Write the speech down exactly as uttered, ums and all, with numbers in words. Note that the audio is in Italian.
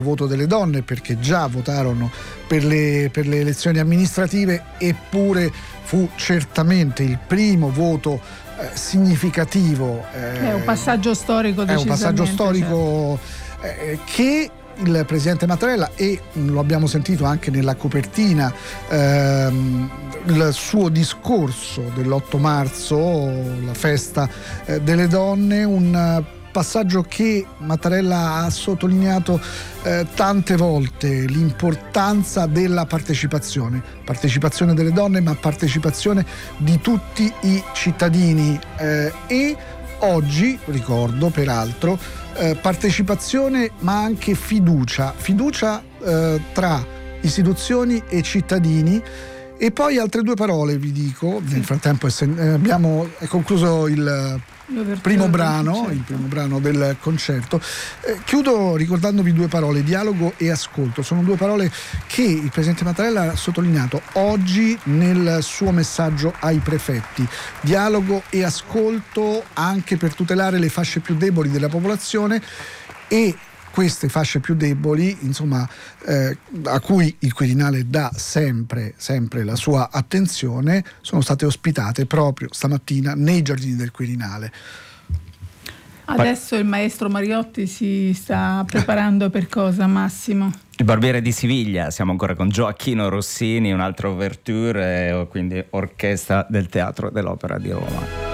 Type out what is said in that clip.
voto delle donne, perché già votarono per le, per le elezioni amministrative, eppure fu certamente il primo voto eh, significativo. Eh, è un passaggio storico, è un passaggio storico certo. eh, che il presidente Mattarella, e lo abbiamo sentito anche nella copertina, ehm, il suo discorso dell'otto marzo, la festa eh, delle donne, un passaggio che Mattarella ha sottolineato eh, tante volte: l'importanza della partecipazione, partecipazione delle donne, ma partecipazione di tutti i cittadini. Eh, e oggi, ricordo peraltro, eh, partecipazione ma anche fiducia, fiducia eh, tra istituzioni e cittadini. E poi altre due parole vi dico, nel frattempo abbiamo concluso il primo brano, il primo brano del concerto. Eh, chiudo ricordandovi due parole: dialogo e ascolto. Sono due parole che il presidente Mattarella ha sottolineato oggi nel suo messaggio ai prefetti. Dialogo e ascolto anche per tutelare le fasce più deboli della popolazione, e queste fasce più deboli, insomma, eh, a cui il Quirinale dà sempre, sempre la sua attenzione, sono state ospitate proprio stamattina nei giardini del Quirinale. Adesso il maestro Mariotti si sta preparando per cosa, Massimo? Il Barbiere di Siviglia, siamo ancora con Gioacchino Rossini, un'altra ouverture, quindi orchestra del Teatro dell'Opera di Roma.